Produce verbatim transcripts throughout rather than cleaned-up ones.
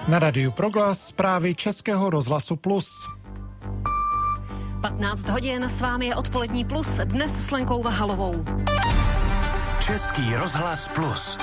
Na Radiu Proglas zprávy Českého rozhlasu Plus. patnáct hodin, s vámi je Odpolední Plus, dnes s Lenkou Vahalovou. Český rozhlas Plus.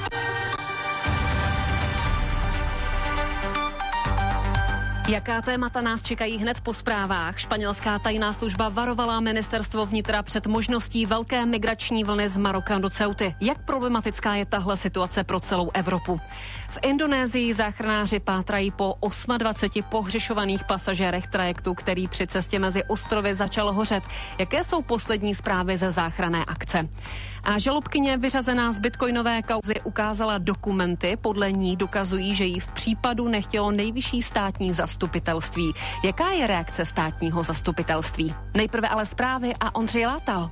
Jaká témata nás čekají hned po zprávách? Španělská tajná služba varovala ministerstvo vnitra před možností velké migrační vlny z Maroka do Ceuty. Jak problematická je tahle situace pro celou Evropu? V Indonésii záchranáři pátrají po dvaceti osmi pohřešovaných pasažérech trajektu, který při cestě mezi ostrovy začal hořet. Jaké jsou poslední zprávy ze záchranné akce? A žalobkyně vyřazená z bitcoinové kauzy ukázala dokumenty, podle ní dokazují, že jí v případu nechtělo nejvyšší státní zastupitelství. Jaká je reakce státního zastupitelství? Nejprve ale zprávy a Ondřej Látal.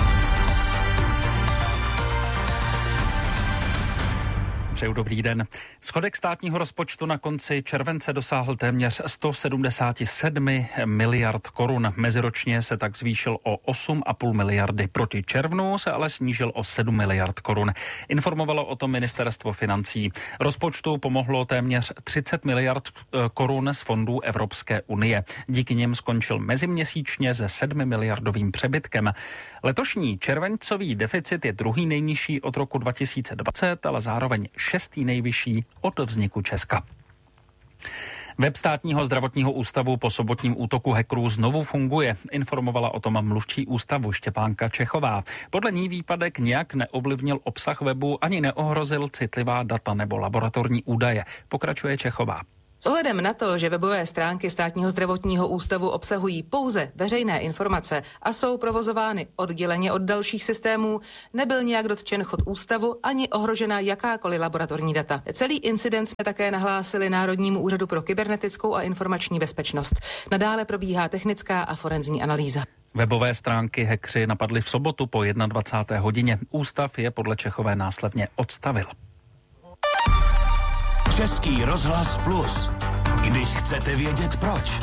Přeju dobrý den. Schodek státního rozpočtu na konci července dosáhl téměř sto sedmdesát sedm miliard korun. Meziročně se tak zvýšil o osm a půl miliardy. Proti červnu se ale snížil o sedm miliard korun. Informovalo o tom ministerstvo financí. Rozpočtu pomohlo téměř třicet miliard korun z fondů Evropské unie. Díky nim skončil meziměsíčně se sedmi miliardovým přebytkem. Letošní červencový deficit je druhý nejnižší od roku dva tisíce dvacet, ale zároveň šestý nejvyšší od vzniku Česka. Web státního zdravotního ústavu po sobotním útoku hackerů znovu funguje. Informovala o tom mluvčí ústavu Štěpánka Čechová. Podle ní výpadek nijak neovlivnil obsah webu ani neohrozil citlivá data nebo laboratorní údaje. Pokračuje Čechová. S ohledem na to, že webové stránky státního zdravotního ústavu obsahují pouze veřejné informace a jsou provozovány odděleně od dalších systémů, nebyl nijak dotčen chod ústavu ani ohrožena jakákoliv laboratorní data. Celý incident jsme také nahlásili Národnímu úřadu pro kybernetickou a informační bezpečnost. Nadále probíhá technická a forenzní analýza. Webové stránky hackři napadli v sobotu po dvacáté jedné hodině. Ústav je podle Čechové následně odstavil. Český rozhlas Plus. Když chcete vědět proč.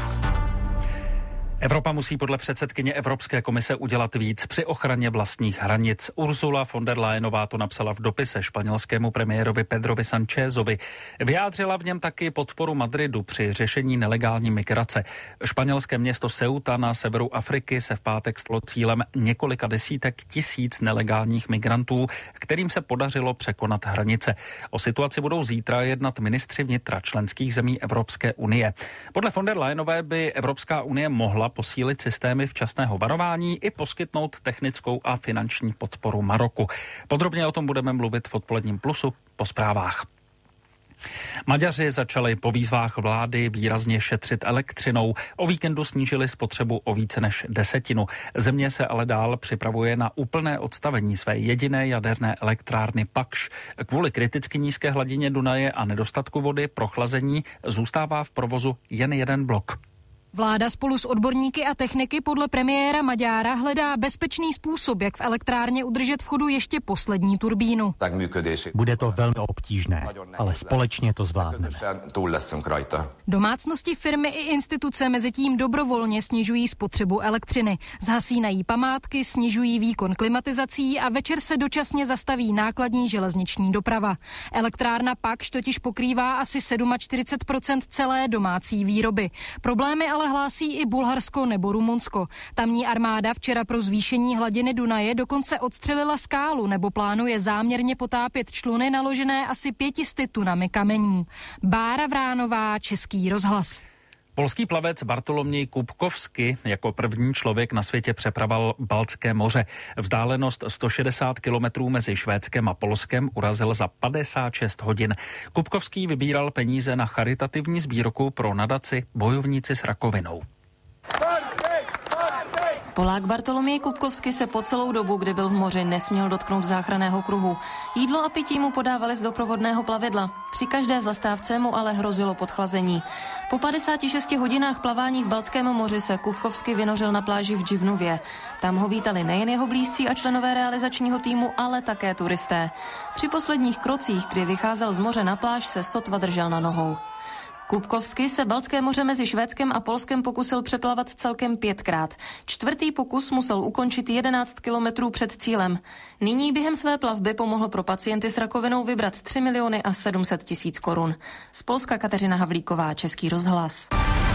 Evropa musí podle předsedkyně Evropské komise udělat víc při ochraně vlastních hranic. Ursula von der Leyenová to napsala v dopise španělskému premiérovi Pedrovi Sanchezovi. Vyjádřila v něm taky podporu Madridu při řešení nelegální migrace. Španělské město Ceuta na severu Afriky se v pátek stalo cílem několika desítek tisíc nelegálních migrantů, kterým se podařilo překonat hranice. O situaci budou zítra jednat ministři vnitra členských zemí Evropské unie. Podle von der Leyenové by Evropská unie mohla posílit systémy včasného varování i poskytnout technickou a finanční podporu Maroku. Podrobně o tom budeme mluvit v Odpoledním Plusu po zprávách. Maďaři začali po výzvách vlády výrazně šetřit elektřinou. O víkendu snížili spotřebu o více než desetinu. Země se ale dál připravuje na úplné odstavení své jediné jaderné elektrárny Pakš. Kvůli kriticky nízké hladině Dunaje a nedostatku vody pro chlazení zůstává v provozu jen jeden blok. Vláda spolu s odborníky a techniky podle premiéra Maďára hledá bezpečný způsob, jak v elektrárně udržet v chodu ještě poslední turbínu. Bude to velmi obtížné, ale společně to zvládneme. Domácnosti, firmy i instituce mezitím dobrovolně snižují spotřebu elektřiny. Zhasínají památky, snižují výkon klimatizací a večer se dočasně zastaví nákladní železniční doprava. Elektrárna Pakš totiž pokrývá asi čtyřicet sedm procent celé domácí výroby. Problémy ale hlásí i Bulharsko nebo Rumunsko. Tamní armáda včera pro zvýšení hladiny Dunaje dokonce odstřelila skálu nebo plánuje záměrně potápět čluny naložené asi pětisty tunami kamení. Bára Vránová, Český rozhlas. Polský plavec Bartoloměj Kupkovský jako první člověk na světě přepraval Baltské moře. Vzdálenost sto šedesát kilometrů mezi Švédskem a Polskem urazil za padesát šest hodin. Kupkovský vybíral peníze na charitativní sbírku pro nadaci Bojovníci s rakovinou. Polák Bartoloměj Kupkovský se po celou dobu, kdy byl v moři, nesměl dotknout záchranného kruhu. Jídlo a pití mu podávali z doprovodného plavidla. Při každé zastávce mu ale hrozilo podchlazení. Po padesáti šesti hodinách plavání v Baltském moři se Kupkovský vynořil na pláži v Dživnově. Tam ho vítali nejen jeho blízcí a členové realizačního týmu, ale také turisté. Při posledních krocích, kdy vycházel z moře na pláž, se sotva držel na nohou. Kupkovsky se Baltské moře mezi Švédskem a Polskem pokusil přeplavat celkem pětkrát. Čtvrtý pokus musel ukončit jedenáct kilometrů před cílem. Nyní během své plavby pomohl pro pacienty s rakovinou vybrat tři miliony a sedm set tisíc korun. Z Polska Kateřina Havlíková, Český rozhlas.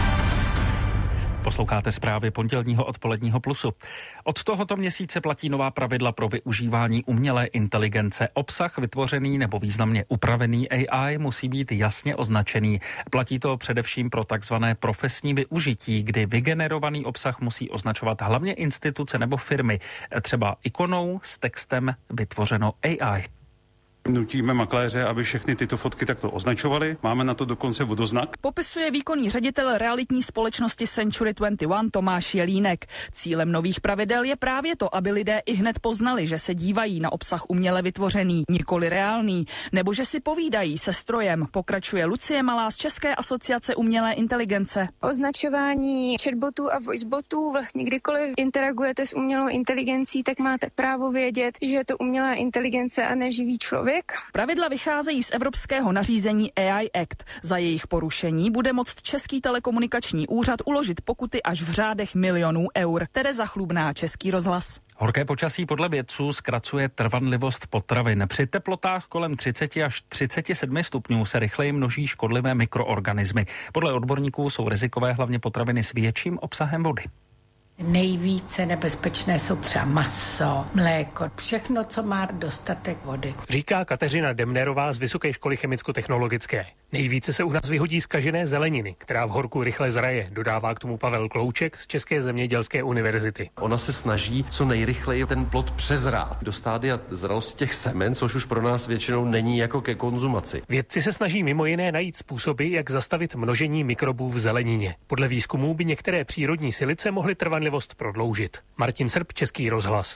Posloucháte zprávy pondělního odpoledního Plusu. Od tohoto měsíce platí nová pravidla pro využívání umělé inteligence. Obsah vytvořený nebo významně upravený A I musí být jasně označený. Platí to především pro takzvané profesní využití, kdy vygenerovaný obsah musí označovat hlavně instituce nebo firmy, třeba ikonou s textem vytvořeno A I. Nutíme makléře, aby všechny tyto fotky takto označovali. Máme na to dokonce vodoznak. Popisuje výkonný ředitel realitní společnosti Century dvacet jedna Tomáš Jelínek. Cílem nových pravidel je právě to, aby lidé i hned poznali, že se dívají na obsah uměle vytvořený, nikoli reálný, nebo že si povídají se strojem, pokračuje Lucie Malá z České asociace umělé inteligence. Označování chatbotů a voicebotů, vlastně kdykoliv interagujete s umělou inteligencí, tak máte právo vědět, že je to umělá inteligence a ne živý člověk. Pravidla vycházejí z evropského nařízení A I Act. Za jejich porušení bude moct Český telekomunikační úřad uložit pokuty až v řádech milionů eur. Tereza Chlubná, Český rozhlas. Horké počasí podle vědců zkracuje trvanlivost potravin. Při teplotách kolem třicet až třicet sedm stupňů se rychleji množí škodlivé mikroorganismy. Podle odborníků jsou rizikové hlavně potraviny s větším obsahem vody. Nejvíce nebezpečné jsou třeba maso, mléko, všechno, co má dostatek vody. Říká Kateřina Demnerová z Vysoké školy chemicko-technologické. Nejvíce se u nás vyhodí zkažené zeleniny, která v horku rychle zraje, dodává k tomu Pavel Klouček z České zemědělské univerzity. Ona se snaží co nejrychleji ten plod přezrát do stádia zralosti těch semen, což už pro nás většinou není jako ke konzumaci. Vědci se snaží mimo jiné najít způsoby, jak zastavit množení mikrobů v zelenině. Podle výzkumů by některé přírodní silice mohly trvanlivost prodloužit. Martin Srb, Český rozhlas.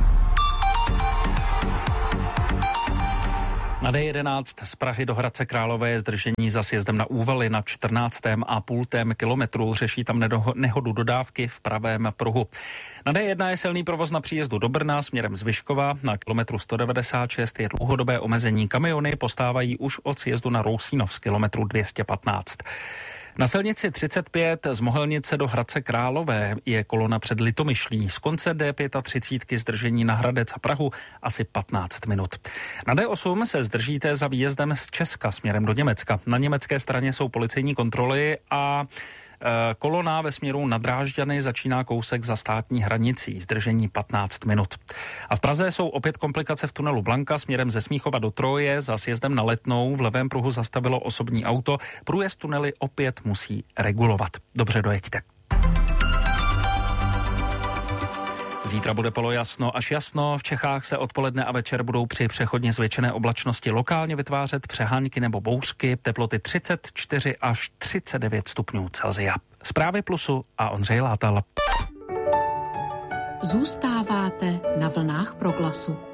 Na D jedenáct z Prahy do Hradce Králové je zdržení za sjezdem na Úvaly na čtrnáctém a půltém kilometru. Řeší tam nehodu dodávky v pravém pruhu. Na D jedna je silný provoz na příjezdu do Brna směrem z Vyškova. Na kilometru sto devadesát šest je dlouhodobé omezení. Kamiony postávají už od sjezdu na Rousínov z kilometru dvě stě patnáct. Na silnici třicet pět z Mohelnice do Hradce Králové je kolona před Litomyšlí. Z konce D třicet pět zdržení na Hradec a Prahu asi patnáct minut. Na D osm se zdržíte za výjezdem z Česka směrem do Německa. Na německé straně jsou policejní kontroly a kolona ve směru na Drážďany začíná kousek za státní hranicí, zdržení patnáct minut. A v Praze jsou opět komplikace v tunelu Blanka směrem ze Smíchova do Troje, za sjezdem na Letnou v levém pruhu zastavilo osobní auto, průjezd tunely opět musí regulovat. Dobře dojeďte. Zítra bude polojasno až jasno. V Čechách se odpoledne a večer budou při přechodně zvětšené oblačnosti lokálně vytvářet přehánky nebo bouřky. Teploty třicet čtyři až třicet devět stupňů Celsia. Zprávy Plusu a Ondřej Látal. Zůstáváte na vlnách Proglasu.